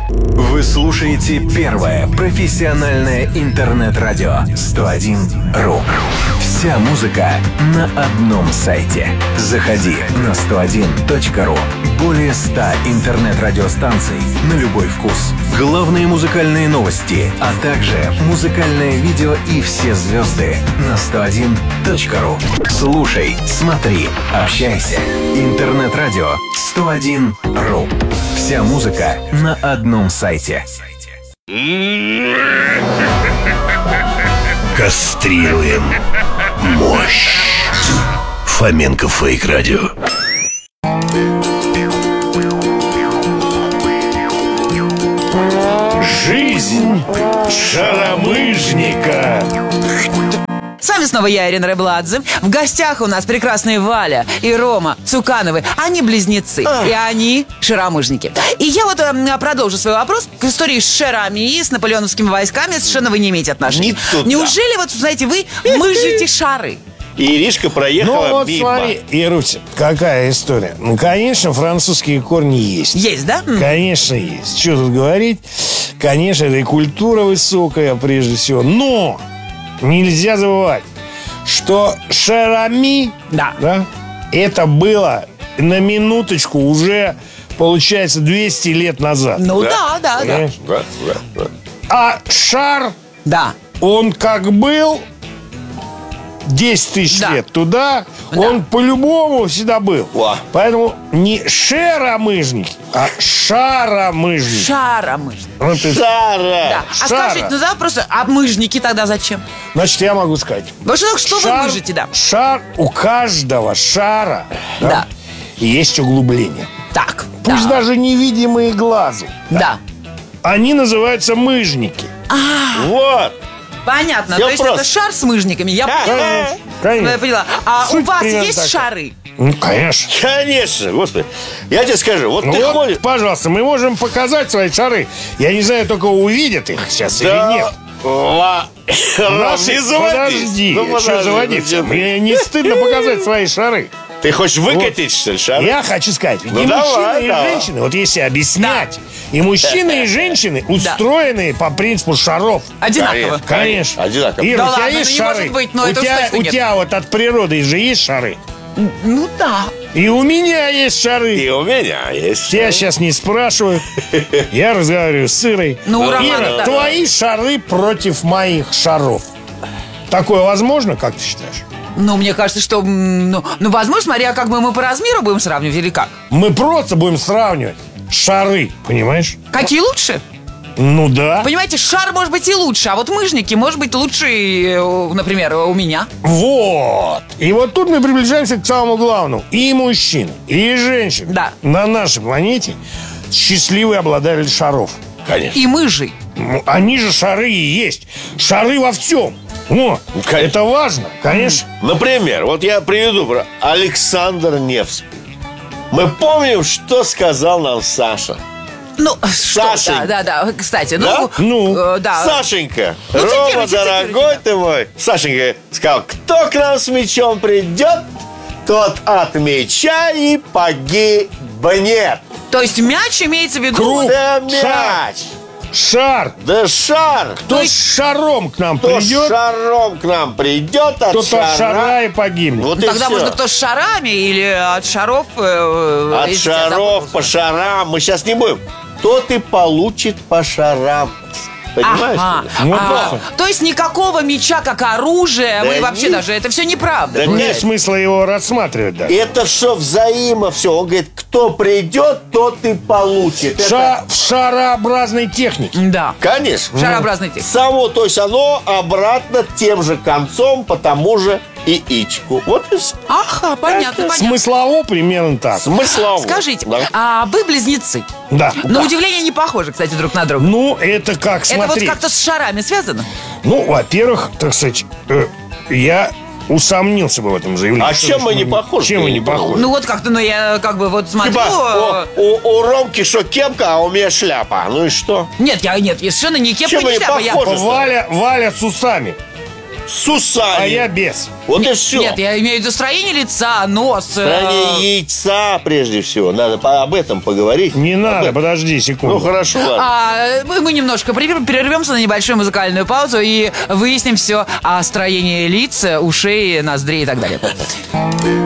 Вы слушаете первое профессиональное интернет-радио 101.ру. Вся музыка на одном сайте. Заходи на 101.ру. Более 100 интернет-радиостанций на любой вкус. Главные музыкальные новости, а также музыкальное видео и все звезды на 101.ру. Слушай, смотри, общайся. Интернет-радио 101.ру. Вся музыка на одном сайте. Кастрируем мощь. Фоменко Фейк Радио. Жизнь шаромыжника. С вами снова я, Ирина Рыбладзе. В гостях у нас прекрасные Валя и Рома Цукановы. Они близнецы, и они шаромыжники. И я вот продолжу свой вопрос к истории с шарами и с наполеоновскими войсками. Совершенно вы не имеете отношения. Неужели, вот, знаете, вы мыжите шары? И Иришка проехала Ну вот мимо. смотри, Ируся, какая история. Ну, конечно, французские корни есть. Есть, да? Конечно, есть. Что тут говорить? Конечно, это и культура высокая, прежде всего. Но нельзя забывать, что шарами, Да. это было на минуточку уже, получается, 200 лет назад. Ну да. Понимаешь? Да. А шар, Да. он как был 10 тысяч Да. лет туда, Да. он по-любому всегда был. Во. Поэтому не шаромыжники, а шаромыжники. Шаромыжники. Вот это. Шара. Да. А Шара. скажите, ну да, просто, а мыжники тогда зачем? Значит, я могу сказать. Потому что вы мыжите, да? Шар, у каждого шара Да. есть углубление. Так. Пусть да. даже невидимые глазу. Да. Они называются мыжники. Вот. Понятно. Всё То есть просто. это шар с мыжниками. Я поняла. Конечно. Я поняла. А Суть у вас примерно есть такая. шары? Ну, конечно. Конечно, господи. Я тебе скажу, вот Ну ты вот, ходишь. пожалуйста, мы можем показать свои шары. Я не знаю, только увидят их сейчас или нет. Ром, Наши- не заводись. Подожди, Ну, что подожди, заводиться? ну, Мне не стыдно показать свои шары. Ты хочешь выкатить, что ли, шар? Я хочу сказать, Ну, и давай, мужчины, и давай. женщины, вот если объяснять, и мужчины, и женщины устроены по принципу шаров. Одинаково. Конечно. Одинаково. Ира, Да у тебя ладно, есть ну не шары? может быть, но у это тебя, точно у нет. тебя вот от природы же есть шары? Ну да. И у меня есть шары. И у меня есть. Тебя сейчас не спрашивают. Я разговариваю с Ирой. Ну, у Романа, Ира, да. твои шары против моих шаров. Такое возможно, как ты считаешь? Ну, мне кажется, что, возможно, смотря как мы по размеру будем сравнивать или как. Мы просто будем сравнивать шары, понимаешь? Какие лучше? Ну да. Понимаете, шар может быть и лучше, а вот мыжники может быть лучше, например, у меня. Вот. И вот тут мы приближаемся к самому главному. И мужчины, и женщины Да. на нашей планете счастливые обладатели шаров. Конечно. И мыжи. Ну, они же шары и есть. Шары во всем. О, конечно. это важно, конечно. Например, вот я приведу про Александр Невский. Мы помним, что сказал нам Саша. Ну, что? Сашенька. Да. Кстати, Да? да. Сашенька, Ну, Рома, цитируйте, дорогой ты мой. Сашенька сказал, кто к нам с мечом придет, тот от меча и погибнет. То есть мяч имеется в виду... Круг. Да Шар. мяч, Шар. да шар. Кто с шаром к нам Кто придет, шаром к нам придет, от тот от шара и погибнет. Вот Ну, и тогда всё. можно кто с шарами или от шаров... От если тебя шаров забыл. по шарам. Мы сейчас не будем. Тот и получит по шарам. Понимаешь? Ага. Ну, просто. То есть никакого меча как оружия, Да мы вообще нет. даже... Это все неправда. Да Нет нет. смысла его рассматривать даже. Это все взаимо все. Он говорит, кто придет, тот и получит. Это- В шарообразной технике. Да. Конечно. Шарообразный текст. Само, то есть оно обратно тем же концом по тому же яичку. Вот и все. Ага, понятно. Смыслово примерно так. Смыслово. Скажите, Да. а вы близнецы? Да. На удивление не похожи, кстати, друг на друга. Ну, это как Это вот смотреть. как-то с шарами связано? Ну, во-первых, так сказать, я усомнился бы в этом заявлении. А чем мы не похожи? Чем мы не похожи? Ну вот как-то, я как бы вот смотрю... Типа, у Ромки что, кепка, а у меня шляпа. Ну и что? Нет, я совершенно не кепка, Чем не они шляпа. Я... похожи? Валя с усами. с усами. А я без. Вот и все. Нет, я имею в виду строение лица, нос. Строение яйца, прежде всего. Надо об этом поговорить. Не надо, подожди секунду. Ну, хорошо, ладно. Мы немножко прервемся на небольшую музыкальную паузу и выясним все о строении лиц, ушей, ноздрей и так далее.